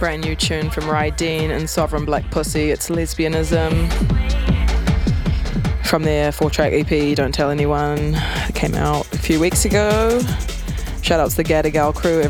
Brand new tune from Rydeen and Sovereign Black Pussy. It's Lesbianism. From their 4-track EP, Don't Tell Anyone. It came out a few weeks ago. Shout out to the Gadigal crew,